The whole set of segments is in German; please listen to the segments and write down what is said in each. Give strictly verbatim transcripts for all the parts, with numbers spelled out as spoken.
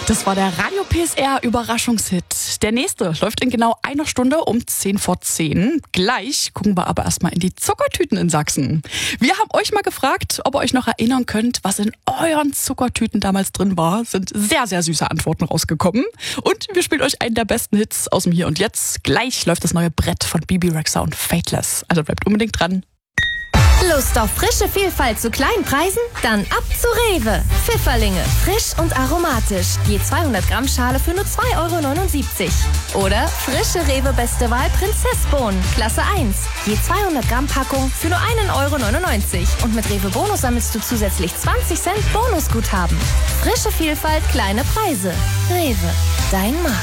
Das war der Radio P S R Überraschungshit. Der nächste läuft in genau einer Stunde um zehn vor zehn. Gleich gucken wir aber erstmal in die Zuckertüten in Sachsen. Wir haben euch mal gefragt, ob ihr euch noch erinnern könnt, was in euren Zuckertüten damals drin war. Es sind sehr, sehr süße Antworten rausgekommen. Und wir spielen euch einen der besten Hits aus dem Hier und Jetzt. Gleich läuft das neue Brett von Bibi Rexha und Fateless. Also bleibt unbedingt dran. Lust auf frische Vielfalt zu kleinen Preisen? Dann ab zu Rewe. Pfifferlinge, frisch und aromatisch. Je zweihundert Gramm Schale für nur zwei Euro neunundsiebzig. Oder frische Rewe Beste Wahl Prinzessbohnen, Klasse eins. Je zweihundert Gramm Packung für nur einen Euro neunundneunzig. Und mit Rewe Bonus sammelst du zusätzlich zwanzig Cent Bonusguthaben. Frische Vielfalt, kleine Preise. Rewe, dein Markt.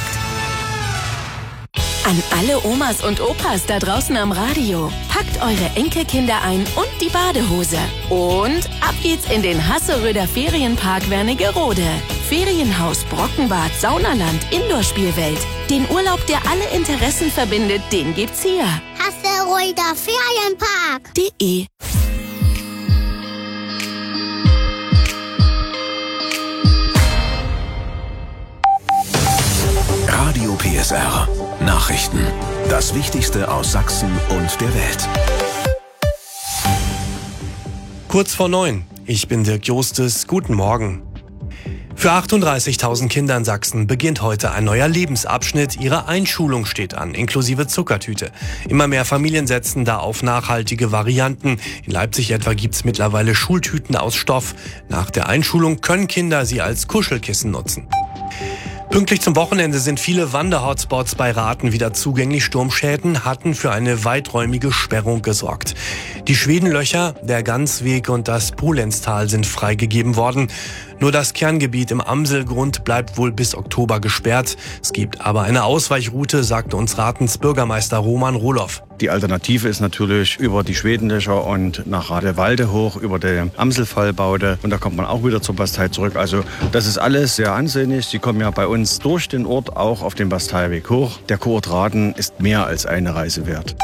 An alle Omas und Opas da draußen am Radio. Packt eure Enkelkinder ein und die Badehose. Und ab geht's in den Hasseröder Ferienpark Wernigerode. Ferienhaus, Brockenbad, Saunaland, Indoor-Spielwelt. Den Urlaub, der alle Interessen verbindet, den gibt's hier. Hasseröder Ferienpark. De. Radio P S R. Nachrichten. Das Wichtigste aus Sachsen und der Welt. Kurz vor neun. Ich bin Dirk Jostes. Guten Morgen. Für achtunddreißigtausend Kinder in Sachsen beginnt heute ein neuer Lebensabschnitt. Ihre Einschulung steht an, inklusive Zuckertüte. Immer mehr Familien setzen da auf nachhaltige Varianten. In Leipzig etwa gibt's mittlerweile Schultüten aus Stoff. Nach der Einschulung können Kinder sie als Kuschelkissen nutzen. Pünktlich zum Wochenende sind viele Wanderhotspots bei Rathen wieder zugänglich. Sturmschäden hatten für eine weiträumige Sperrung gesorgt. Die Schwedenlöcher, der Gansweg und das Polenztal sind freigegeben worden. Nur das Kerngebiet im Amselgrund bleibt wohl bis Oktober gesperrt. Es gibt aber eine Ausweichroute, sagte uns Rathens Bürgermeister Roman Rohloff. Die Alternative ist natürlich über die Schwedenlöcher und nach Radewalde hoch, über die Amselfallbaude. Und da kommt man auch wieder zur Bastei zurück. Also das ist alles sehr ansehnlich. Sie kommen ja bei uns durch den Ort auch auf den Basteilweg hoch. Der Kurort Rathen ist mehr als eine Reise wert.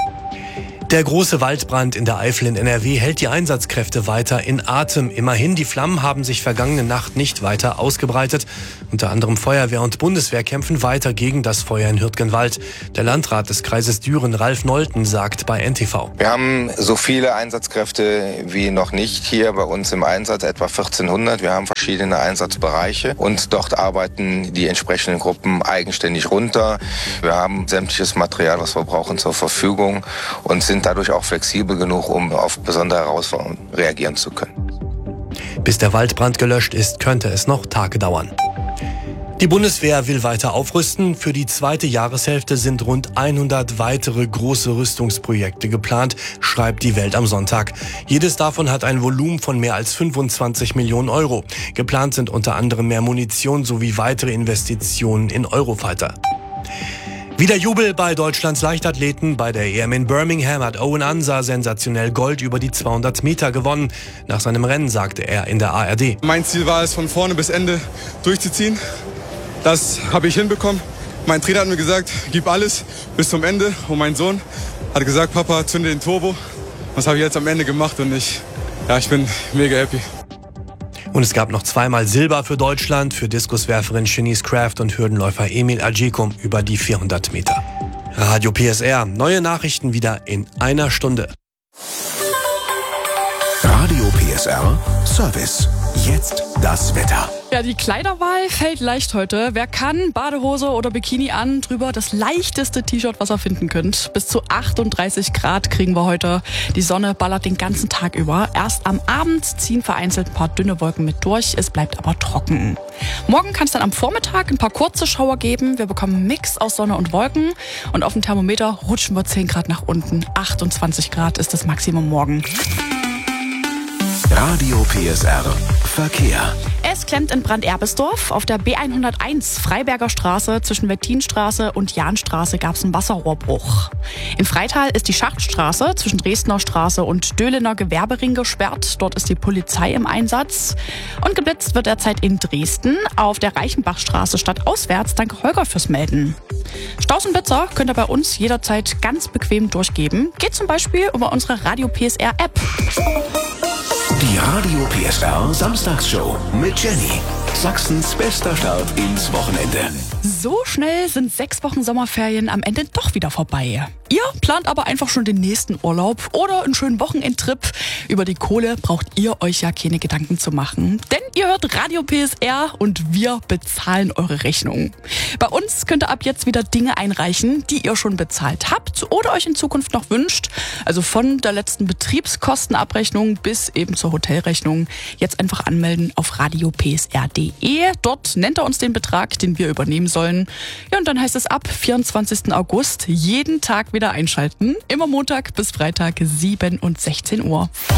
Der große Waldbrand in der Eifel in N R W hält die Einsatzkräfte weiter in Atem. Immerhin, die Flammen haben sich vergangene Nacht nicht weiter ausgebreitet. Unter anderem Feuerwehr und Bundeswehr kämpfen weiter gegen das Feuer in Hürtgenwald. Der Landrat des Kreises Düren, Ralf Nolten, sagt bei N T V. Wir haben so viele Einsatzkräfte wie noch nicht hier bei uns im Einsatz, etwa vierzehnhundert. Wir haben verschiedene Einsatzbereiche und dort arbeiten die entsprechenden Gruppen eigenständig runter. Wir haben sämtliches Material, was wir brauchen, zur Verfügung und sind dadurch auch flexibel genug, um auf besondere Herausforderungen reagieren zu können. Bis der Waldbrand gelöscht ist, könnte es noch Tage dauern. Die Bundeswehr will weiter aufrüsten. Für die zweite Jahreshälfte sind rund hundert weitere große Rüstungsprojekte geplant, schreibt die Welt am Sonntag. Jedes davon hat ein Volumen von mehr als fünfundzwanzig Millionen Euro. Geplant sind unter anderem mehr Munition sowie weitere Investitionen in Eurofighter. Wieder Jubel bei Deutschlands Leichtathleten. Bei der E M in Birmingham hat Owen Ansa sensationell Gold über die zweihundert Meter gewonnen. Nach seinem Rennen sagte er in der A R D. Mein Ziel war es, von vorne bis Ende durchzuziehen. Das habe ich hinbekommen. Mein Trainer hat mir gesagt, gib alles bis zum Ende. Und mein Sohn hat gesagt, Papa, zünde den Turbo. Das habe ich jetzt am Ende gemacht und ich, ja, ich bin mega happy. Und es gab noch zweimal Silber für Deutschland, für Diskuswerferin Shanice Kraft und Hürdenläufer Emil Ajekum über die vierhundert Meter. Radio P S R, neue Nachrichten wieder in einer Stunde. Radio P S R Service. Jetzt das Wetter. Ja, die Kleiderwahl fällt leicht heute. Wer kann, Badehose oder Bikini an, drüber das leichteste T-Shirt, was ihr finden könnt. Bis zu achtunddreißig Grad kriegen wir heute. Die Sonne ballert den ganzen Tag über. Erst am Abend ziehen vereinzelt ein paar dünne Wolken mit durch. Es bleibt aber trocken. Morgen kann es dann am Vormittag ein paar kurze Schauer geben. Wir bekommen einen Mix aus Sonne und Wolken. Und auf dem Thermometer rutschen wir zehn Grad nach unten. achtundzwanzig Grad ist das Maximum morgen. Radio P S R Verkehr. Es klemmt in Brand-Erbisdorf. Auf der B hunderteins Freiberger Straße zwischen Wettinstraße und Jahnstraße gab es einen Wasserrohrbruch. In Freital ist die Schachtstraße zwischen Dresdner Straße und Döhlener Gewerbering gesperrt. Dort ist die Polizei im Einsatz. Und geblitzt wird derzeit in Dresden auf der Reichenbachstraße stadtauswärts. Danke Holger fürs Melden. Staus und Blitzer könnt ihr bei uns jederzeit ganz bequem durchgeben. Geht zum Beispiel über unsere Radio P S R App. Die Radio P S R Samstagsshow mit Jenny. Sachsens bester Start ins Wochenende. So schnell sind sechs Wochen Sommerferien am Ende doch wieder vorbei. Ihr plant aber einfach schon den nächsten Urlaub oder einen schönen Wochenendtrip. Über die Kohle braucht ihr euch ja keine Gedanken zu machen. Denn ihr hört Radio P S R und wir bezahlen eure Rechnung. Bei uns könnt ihr ab jetzt wieder Dinge einreichen, die ihr schon bezahlt habt oder euch in Zukunft noch wünscht. Also von der letzten Betriebskostenabrechnung bis eben zur Hotelrechnung. Jetzt einfach anmelden auf radio p s r punkt d e. Dort nennt er uns den Betrag, den wir übernehmen sollen. Ja, und dann heißt es ab vierundzwanzigsten August jeden Tag wieder einschalten. Immer Montag bis Freitag sieben und sechzehn Uhr.